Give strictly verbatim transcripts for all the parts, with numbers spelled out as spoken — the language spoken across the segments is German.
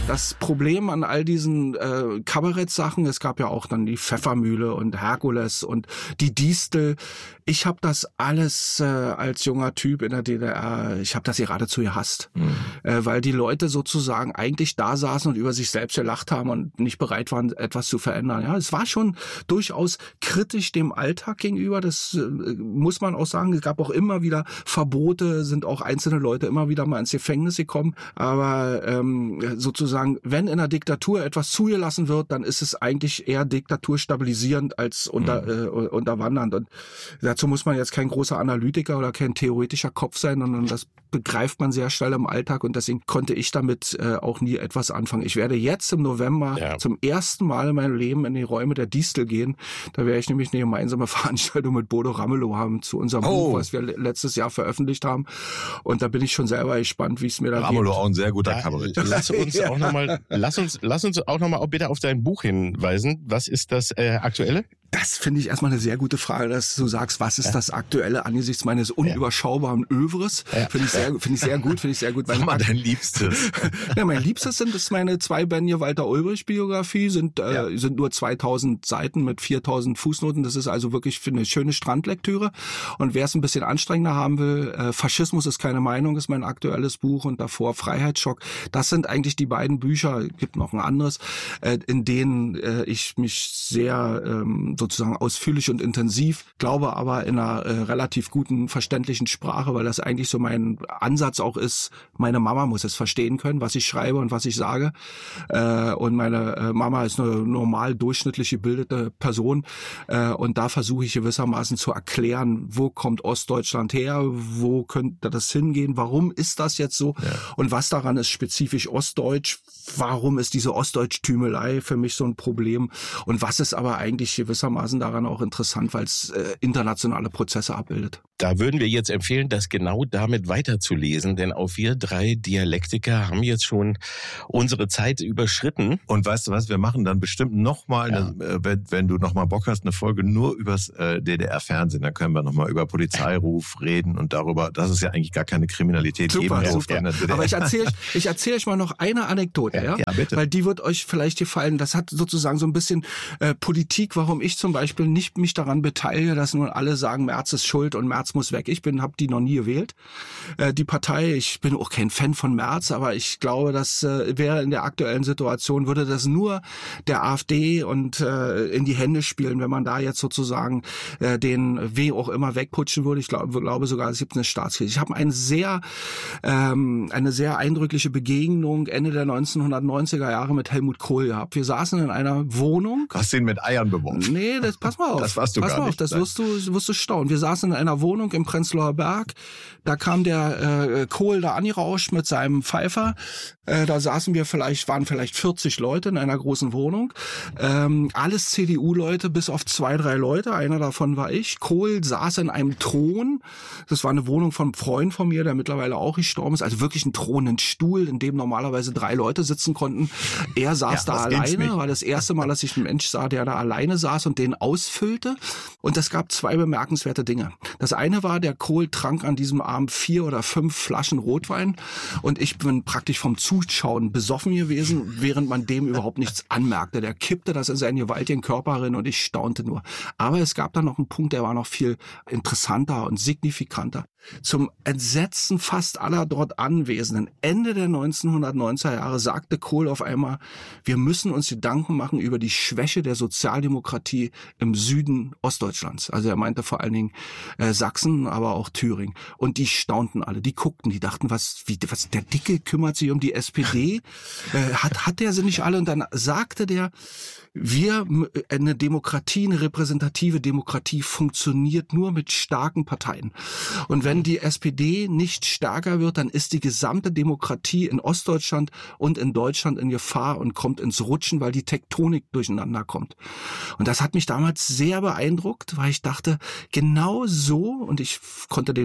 Das Problem an all diesen äh, Kabarettsachen, es gab ja auch dann die Pfeffermühle und Herkules und die Distel. Ich habe das alles äh, als junger Typ in der D D R, ich habe das geradezu gehasst, mhm. äh, weil die Leute sozusagen eigentlich da saßen und über sich selbst gelacht haben und nicht bereit waren, etwas zu verändern. Ja, es war schon durchaus kritisch dem Alltag gegenüber, das äh, muss man auch sagen. Es gab auch immer wieder Verbote, sind auch einzelne Leute immer wieder mal ins Gefängnis gekommen, aber ähm, sozusagen, wenn in der Diktatur etwas zugelassen wird, dann ist es eigentlich eher diktaturstabilisierend als unter, mhm. äh, unterwandernd. Und dazu muss man jetzt kein großer Analytiker oder kein theoretischer Kopf sein, sondern das begreift man sehr schnell im Alltag und deswegen konnte ich damit äh, auch nie etwas anfangen. Ich werde jetzt im November ja. zum ersten Mal in meinem Leben in die Räume der Distel gehen. Da werde ich nämlich eine gemeinsame Veranstaltung mit Bodo Ramelow haben zu unserem oh. Buch, was wir letztes Jahr veröffentlicht haben. Und da bin ich schon selber gespannt, wie es mir da geht. Ramelow auch ein sehr guter Kabarett. Lass uns Ja. auch noch mal, lass uns, lass uns auch noch mal bitte auf dein Buch hinweisen. Was ist das äh, Aktuelle? Das finde ich erstmal eine sehr gute Frage, dass du sagst, was ist ja. das Aktuelle angesichts meines unüberschaubaren Övres? Ja. Finde ich sehr, finde ich sehr gut, finde ich sehr gut. Sag mal dein Liebstes. Ja, mein Liebstes sind ist meine zweibändige Walter Ulbricht Biografie, sind äh, ja. sind nur zweitausend Seiten mit viertausend Fußnoten. Das ist also wirklich für eine schöne Strandlektüre. Und wer es ein bisschen anstrengender haben will, äh, Faschismus ist keine Meinung, ist mein aktuelles Buch und davor Freiheitsschock. Das sind eigentlich die beiden Bücher, gibt noch ein anderes, äh, in denen äh, ich mich sehr ähm, sozusagen ausführlich und intensiv, glaube aber in einer äh, relativ guten, verständlichen Sprache, weil das eigentlich so mein Ansatz auch ist, meine Mama muss es verstehen können, was ich schreibe und was ich sage. Äh, und meine äh, Mama ist eine normal durchschnittlich gebildete Person äh, und da versuche ich gewissermaßen zu erklären, wo kommt Ostdeutschland her, wo könnte das hingehen, warum ist das jetzt so ja. und was daran ist spezifisch ostdeutsch, warum ist diese Ostdeutsch-Tümelei für mich so ein Problem und was ist aber eigentlich gewissermaßen daran auch interessant, weil es äh, internationale Prozesse abbildet. Da würden wir jetzt empfehlen, das genau damit weiterzulesen, denn auch wir drei Dialektiker haben jetzt schon unsere Zeit überschritten. Und weißt du was, wir machen dann bestimmt nochmal, ja. wenn, wenn du nochmal Bock hast, eine Folge nur übers äh, D D R-Fernsehen, dann können wir nochmal über Polizeiruf reden und darüber, dass es ja eigentlich gar keine Kriminalität super, geben super. Ja. Aber ich erzähle ich erzähle euch mal noch eine Anekdote, ja, ja? ja bitte. Weil die wird euch vielleicht gefallen. Das hat sozusagen so ein bisschen äh, Politik, warum ich zum Beispiel nicht mich daran beteilige, dass nun alle sagen, Merz ist schuld und Merz muss weg. Ich bin, habe die noch nie gewählt. Äh, die Partei, ich bin auch kein Fan von Merz, aber ich glaube, das äh, wäre in der aktuellen Situation, würde das nur der AfD und äh, in die Hände spielen, wenn man da jetzt sozusagen äh, den wie auch immer wegputschen würde. Ich glaube, glaube sogar, es gibt eine Staatskrise. Ich habe ein sehr, ähm, eine sehr eindrückliche Begegnung Ende der neunzehnhundertneunziger Jahre mit Helmut Kohl gehabt. Wir saßen in einer Wohnung. Hast du ihn mit Eiern beworfen? Nee, das, pass mal auf. Das warst du pass gar mal nicht. auf, das wirst du, wirst du staunen. Wir saßen in einer Wohnung im Prenzlauer Berg. Da kam der äh, Kohl da angerauscht mit seinem Pfeifer. Äh, da saßen wir vielleicht, waren vielleicht vierzig Leute in einer großen Wohnung. Ähm, alles C D U-Leute, bis auf zwei, drei Leute. Einer davon war ich. Kohl saß in einem Thron. Das war eine Wohnung von einem Freund von mir, der mittlerweile auch gestorben ist. Also wirklich ein Thron, ein Stuhl, in dem normalerweise drei Leute sitzen konnten. Er saß ja, da alleine. War das erste Mal, dass ich einen Mensch sah, der da alleine saß und den ausfüllte. Und es gab zwei bemerkenswerte Dinge. Das eine war, der Kohl trank an diesem Abend vier oder fünf Flaschen Rotwein und ich bin praktisch vom Zuschauen besoffen gewesen, während man dem überhaupt nichts anmerkte. Der kippte das in seinen gewaltigen Körper rein und ich staunte nur. Aber es gab dann noch einen Punkt, der war noch viel interessanter und signifikanter. Zum Entsetzen fast aller dort Anwesenden, Ende der neunzehnhundertneunziger Jahre, sagte Kohl auf einmal, wir müssen uns Gedanken machen über die Schwäche der Sozialdemokratie im Süden Ostdeutschlands. Also er meinte vor allen Dingen äh, Sachsen, aber auch Thüringen. Und die staunten alle, die guckten, die dachten, was, wie, was, der Dicke kümmert sich um die S P D? äh, hat, hat der sie nicht alle? Und dann sagte der, wir, eine Demokratie, eine repräsentative Demokratie funktioniert nur mit starken Parteien. Und wenn die S P D nicht stärker wird, dann ist die gesamte Demokratie in Ostdeutschland und in Deutschland in Gefahr und kommt ins Rutschen, weil die Tektonik durcheinander kommt. Und das hat mich damals sehr beeindruckt, weil ich dachte, genau so, und ich konnte den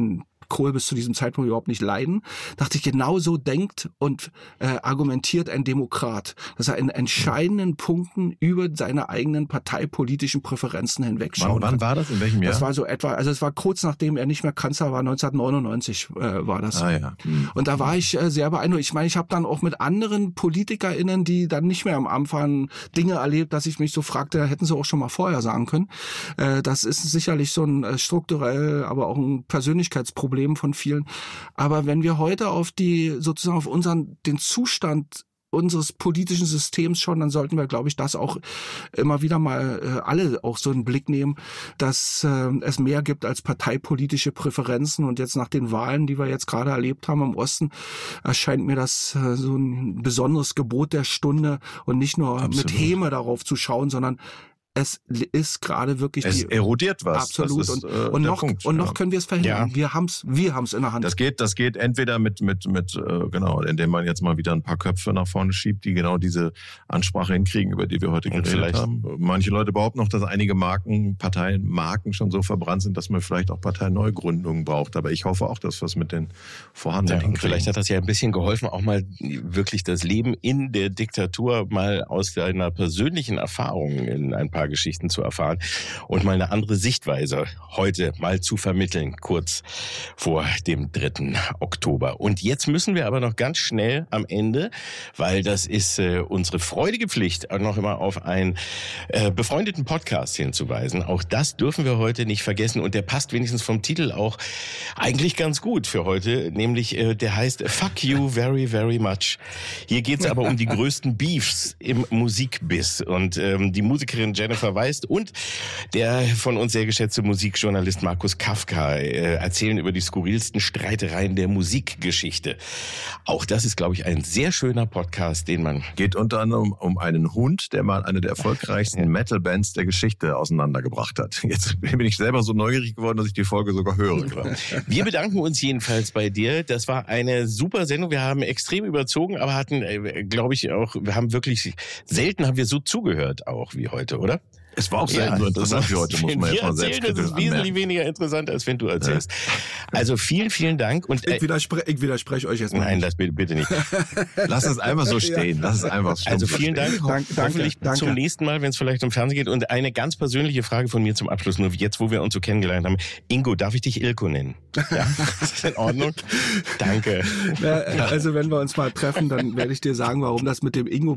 Kohl bis zu diesem Zeitpunkt überhaupt nicht leiden. Dachte ich, genau so denkt und äh, argumentiert ein Demokrat, dass er in entscheidenden Punkten über seine eigenen parteipolitischen Präferenzen hinwegschauen Wann, wann war das? In welchem Jahr? Das war so etwa, also es war kurz nachdem er nicht mehr Kanzler war, neunzehnhundertneunundneunzig äh, war das. Ah ja. Hm. Und da war ich äh, sehr beeindruckt. Ich meine, ich habe dann auch mit anderen PolitikerInnen, die dann nicht mehr am Anfang Dinge erlebt, dass ich mich so fragte, hätten sie auch schon mal vorher sagen können. Äh, das ist sicherlich so ein äh, strukturell, aber auch ein Persönlichkeitsproblem von vielen. Aber wenn wir heute auf die, sozusagen auf unseren, den Zustand unseres politischen Systems schauen, dann sollten wir, glaube ich, das auch immer wieder mal äh, alle auch so einen Blick nehmen, dass äh, es mehr gibt als parteipolitische Präferenzen. Und jetzt nach den Wahlen, die wir jetzt gerade erlebt haben im Osten, erscheint mir das äh, so ein besonderes Gebot der Stunde und nicht nur Absolut. Mit Häme darauf zu schauen, sondern es ist gerade wirklich es die, erodiert was. Absolut. Das ist, und, äh, und, noch, Punkt, und noch ja. können wir es verhindern. Ja. Wir haben's, wir haben's in der Hand. Das geht, das geht entweder mit, mit, mit, äh, genau, indem man jetzt mal wieder ein paar Köpfe nach vorne schiebt, die genau diese Ansprache hinkriegen, über die wir heute und geredet haben. Manche Leute behaupten noch, dass einige Marken, Parteien, Marken schon so verbrannt sind, dass man vielleicht auch Parteineugründungen braucht. Aber ich hoffe auch, dass wir es mit den vorhandenen ja, hinkriegen. Vielleicht hat das ja ein bisschen geholfen, auch mal wirklich das Leben in der Diktatur mal aus einer persönlichen Erfahrung in ein paar Geschichten zu erfahren. Und mal eine andere Sichtweise heute mal zu vermitteln, kurz vor dem dritten Oktober. Und jetzt müssen wir aber noch ganz schnell am Ende, weil das ist äh, unsere freudige Pflicht, auch noch immer auf einen äh, befreundeten Podcast hinzuweisen. Auch das dürfen wir heute nicht vergessen. Und der passt wenigstens vom Titel auch eigentlich ganz gut für heute. Nämlich, äh, der heißt Fuck You Very, Very Much. Hier geht es aber um die größten Beefs im Musikbiss. Und ähm, die Musikerin Jennifer Weist und der von uns sehr geschätzte Musikjournalist Markus Kafka äh, erzählen über die skurrilsten Streitereien der Musikgeschichte. Auch das ist, glaube ich, ein sehr schöner Podcast, den man... Geht unter anderem um einen Hund, der mal eine der erfolgreichsten Metal-Bands der Geschichte auseinandergebracht hat. Jetzt bin ich selber so neugierig geworden, dass ich die Folge sogar höre. Wir bedanken uns jedenfalls bei dir. Das war eine super Sendung. Wir haben extrem überzogen, aber hatten, äh, glaube ich, auch, wir haben wirklich, selten haben wir so zugehört auch wie heute, oder? Es war auch selten ja, so interessant wie heute, muss man jetzt mal selbst erzählen, das ist wesentlich weniger interessant, als wenn du erzählst. Ja. Also vielen, vielen Dank. Und ich, widerspre- ich widerspreche euch jetzt mal. Nein, das bitte, bitte nicht. Lass es einfach so stehen. Lass es einfach so Also vielen Dank. Dank, danke, Hoffentlich danke. zum nächsten Mal, wenn es vielleicht um Fernsehen geht. Und eine ganz persönliche Frage von mir zum Abschluss, nur jetzt, wo wir uns so kennengelernt haben. Ingo, darf ich dich Ilko nennen? Ja, ist das in Ordnung? Danke. Ja, also wenn wir uns mal treffen, dann werde ich dir sagen, warum das mit dem Ingo